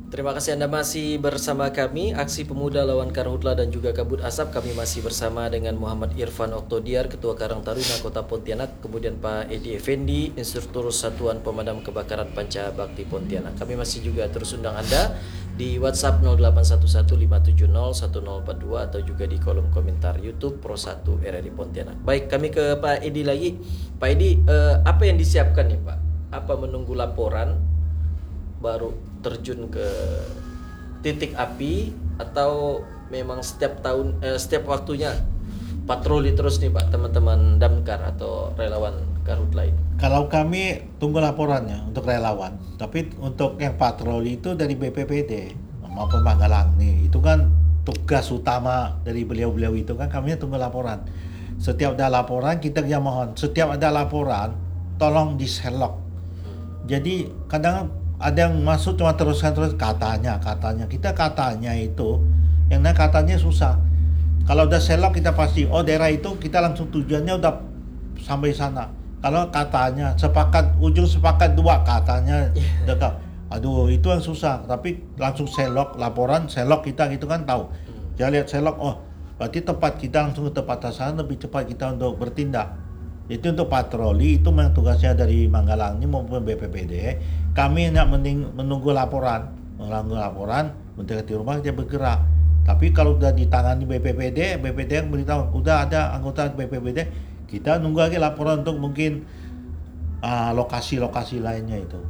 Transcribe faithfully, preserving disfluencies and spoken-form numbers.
Terima kasih Anda masih bersama kami, Aksi Pemuda Lawan Karhutla dan juga Kabut Asap. Kami masih bersama dengan Muhammad Irfan Oktodiar, Ketua Karang Taruna Kota Pontianak, kemudian Pak Edi Effendi, Instruktur Satuan Pemadam Kebakaran Panca Bakti Pontianak. Kami masih juga terus undang Anda di WhatsApp nol delapan satu satu lima tujuh nol satu nol empat dua atau juga di kolom komentar YouTube Pro satu R R I Pontianak. Baik, kami ke Pak Edi lagi. Pak Edi, eh, apa yang disiapkan nih Pak? Apa menunggu laporan baru terjun ke titik api atau memang setiap tahun eh, setiap waktunya patroli terus nih Pak teman-teman damkar atau relawan karhutla ini? Kalau kami tunggu laporannya untuk relawan, tapi untuk yang patroli itu dari B P P D maupun Magelang nih, itu kan tugas utama dari beliau-beliau itu kan kami tunggu laporan. Setiap ada laporan kita yang mohon, setiap ada laporan tolong di-Sherlock. Jadi kadang ada yang masuk cuma teruskan terus katanya katanya kita katanya itu yang nah katanya susah. Kalau udah Sherlock kita pasti oh daerah itu kita langsung tujuannya udah sampai sana. Kalau katanya sepakat ujung sepakat dua katanya dekat, aduh itu yang susah. Tapi langsung Sherlock laporan Sherlock kita gitu kan tahu. Jangan lihat Sherlock oh berarti tepat kita langsung ke tempat sasaran lebih cepat kita untuk bertindak. Itu untuk patroli itu memang tugasnya dari Magelang ini maupun B P P D. Kami hanya menunggu laporan, menunggu laporan, mendekati rumah dia bergerak. Tapi kalau sudah ditangani B P P D, B P P D beritahu udah ada anggota B P P D, kita nunggu lagi laporan untuk mungkin uh, lokasi-lokasi lainnya itu.